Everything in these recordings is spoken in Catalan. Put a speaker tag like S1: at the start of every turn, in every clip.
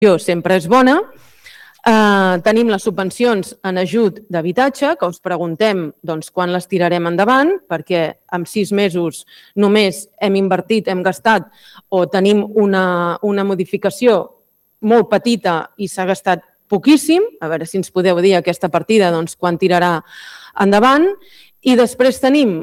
S1: sempre és bona. Tenim les subvencions en ajut d'habitatge, que us preguntem quan les tirarem endavant, perquè en 6 mesos només hem invertit, hem gastat, o tenim una modificació molt petita i s'ha gastat poquíssim. A veure si ens podeu dir aquesta partida quan tirarà endavant. I després tenim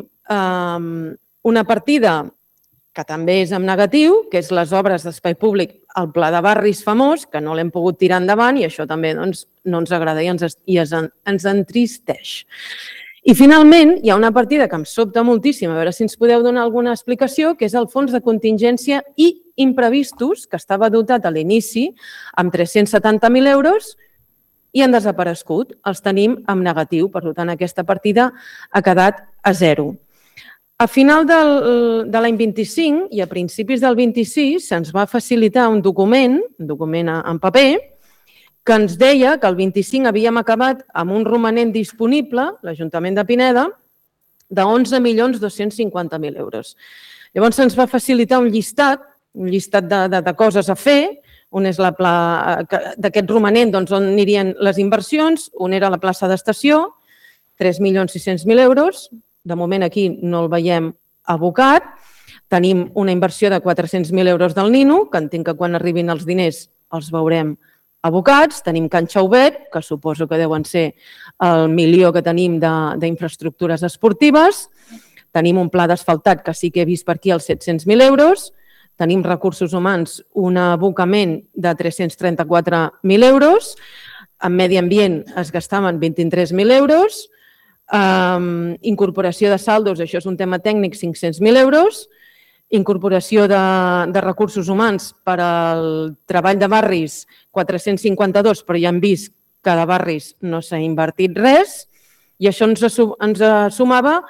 S1: una partida que també és en negatiu, que és les obres d'espai públic, el Pla de Barris famós, que no l'hem pogut tirar endavant i això també no ens agrada i ens entristeix. I finalment hi ha una partida que em sobta moltíssim, a veure si ens podeu donar alguna explicació, que és el Fons de Contingència i Imprevistos, que estava dotat a l'inici amb 370.000 euros i han desaparegut. Els tenim en negatiu, per tant aquesta partida ha quedat a zero. A final de l'any 25 i a principis del 26 se'ns va facilitar un document en paper, que ens deia que el 25 havíem acabat amb un romanent disponible, l'Ajuntament de Pineda, de 11.250.000 euros. Llavors se'ns va facilitar un llistat de coses a fer, on és d'aquest romanent on anirien les inversions, on era la plaça d'estació, 3.600.000 euros. De moment aquí no el veiem abocat. Tenim una inversió de 400.000 euros del Nino, que entenc que quan arribin els diners els veurem abocats. Tenim Can Xaubet, que suposo que deuen ser el milió que tenim d'infraestructures esportives. Tenim un pla d'asfaltat, que sí que he vist per aquí, els 700.000 euros. Tenim recursos humans, un abocament de 334.000 euros. En medi ambient es gastaven 23.000 euros. Incorporació de saldos, això és un tema tècnic, 500.000 euros. Incorporació de recursos humans per al treball de barris, 452, però ja hem vist que de barris no s'ha invertit res. I això ens sumava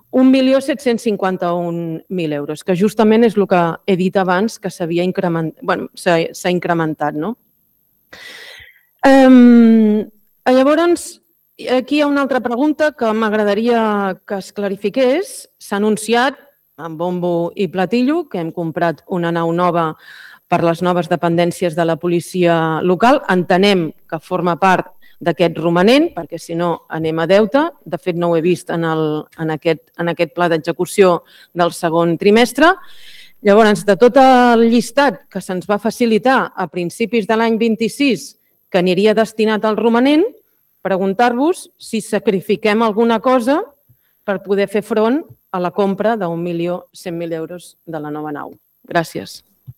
S1: 1.751.000 euros, que justament és el que he dit abans, que s'ha incrementat. Llavors, aquí hi ha una altra pregunta que m'agradaria que es clarifiqués. S'ha anunciat amb bombo i platillo que hem comprat una nau nova per les noves dependències de la policia local. Entenem que forma part d'aquest romanent, perquè si no anem a deute. De fet, no ho he vist en aquest pla d'execució del segon trimestre. Llavors, de tot el llistat que se'ns va facilitar a principis de l'any 26 que aniria destinat al romanent, preguntar-vos si sacrifiquem alguna cosa per poder fer front a la compra d'1.100.000 euros de la nova nau. Gràcies.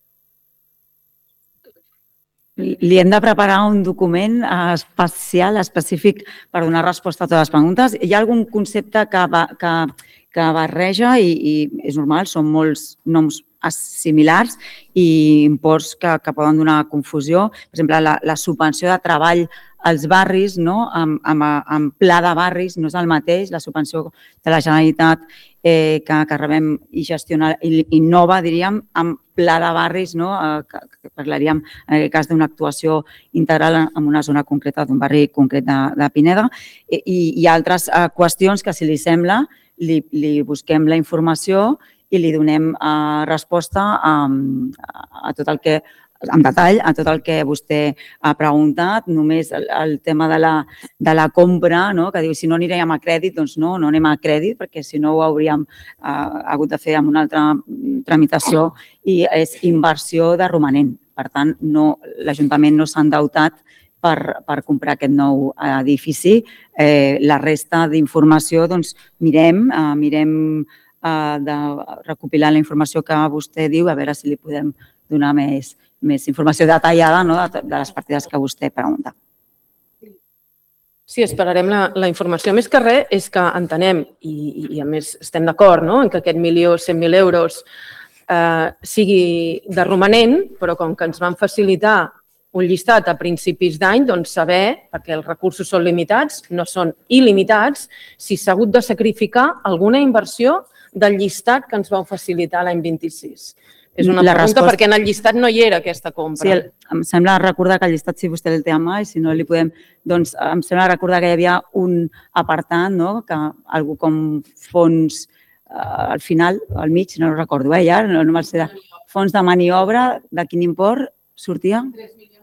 S2: Li hem de preparar un document especial, específic, per donar resposta a totes les preguntes. Hi ha algun concepte que barreja i és normal, són molts noms similars i imports que poden donar confusió. Per exemple, la subvenció de treball als barris, amb pla de barris, no és el mateix. La subvenció de la Generalitat que rebem i gestiona Innova, diríem, amb pla de barris, que parlaríem en aquest cas d'una actuació integral en una zona concreta, d'un barri concret de Pineda. I altres qüestions que, si li sembla, li busquem la informació i li donem resposta a tot el que, en detall, a tot el que vostè ha preguntat. Només el tema de la compra, que diu, si no anirem a crèdit, doncs no anem a crèdit, perquè si no ho hauríem hagut de fer amb una altra tramitació i és inversió de romanent. Per tant, l'Ajuntament no s'ha endeutat per comprar aquest nou edifici. La resta d'informació, doncs, mirem de recopilar la informació que vostè diu, a veure si li podem donar més informació detallada de les partides que vostè pregunta.
S1: Sí, esperarem la informació. Més que res és que entenem, i a més estem d'acord, que aquest 1.100.000 euros sigui de romanent, però com que ens van facilitar un llistat a principis d'any, doncs saber, perquè els recursos són limitats, no són il·limitats, si s'ha hagut de sacrificar alguna inversió del llistat que ens vau facilitar l'any 26. És una pregunta perquè en el llistat no hi era aquesta compra.
S2: Sí, em sembla recordar que el llistat, si vostè el té a mà, i si no li podem... Doncs em sembla recordar que hi havia un apartat, que algú com fons, al final, al mig, no ho recordo, ja no me'l sé, fons de maniobra, de quin import sortia?
S1: 3.000.000.